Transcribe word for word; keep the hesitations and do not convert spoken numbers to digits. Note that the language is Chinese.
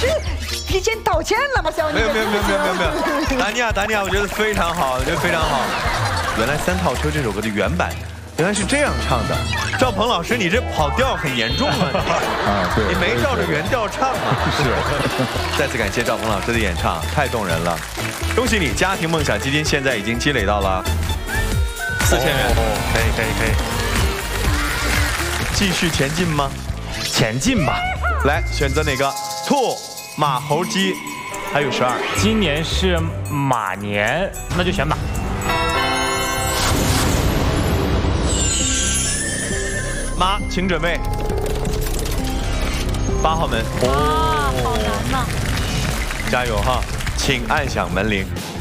是提前道歉了吗？小没有没有没有没有没有没有，达尼亚达尼亚，我觉得非常好，我觉得非常好。原来《三套车》这首歌的原版。 原来是这样唱的，赵鹏老师，你这跑调很严重啊！ 啊，对， 你没照着原调唱啊！ 是。 再次感谢赵鹏老师的演唱，太动人了！恭喜你，家庭梦想基金现在已经积累到了四千元，可以可以可以。继续前进吗？ 前进吧。 来，选择哪个？兔、马、猴、鸡，还有十二。 今年是马年，那就选马。 马，请准备。八号门。 啊，好难呐！ 加油哈！请按响门铃。